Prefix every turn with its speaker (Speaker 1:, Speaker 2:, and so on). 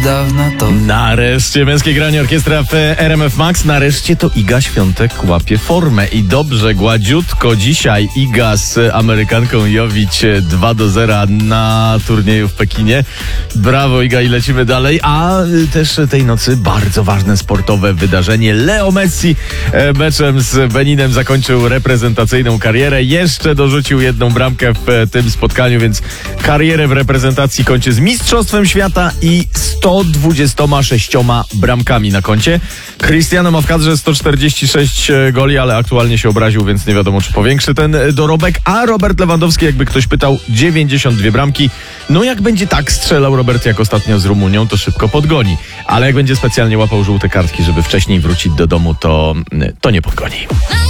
Speaker 1: dawna to...
Speaker 2: Nareszcie męskie granie, orkiestra w RMF Max. Nareszcie to Iga Świątek łapie formę. I dobrze, gładziutko dzisiaj Iga z Amerykanką Jowić 2-0 na turnieju w Pekinie. Brawo Iga i lecimy dalej. A też tej nocy bardzo ważne sportowe wydarzenie. Leo Messi meczem z Beninem zakończył reprezentacyjną karierę. Jeszcze dorzucił jedną bramkę w tym spotkaniu, więc karierę w reprezentacji kończy z Mistrzostwem Świata i 126 bramkami na koncie. Cristiano ma w kadrze 146 goli, ale aktualnie się obraził, więc nie wiadomo, czy powiększy ten dorobek. A Robert Lewandowski, jakby ktoś pytał, 92 bramki. No jak będzie tak strzelał Robert jak ostatnio z Rumunią, to szybko podgoni. Ale jak będzie specjalnie łapał żółte kartki, żeby wcześniej wrócić do domu, to nie podgoni.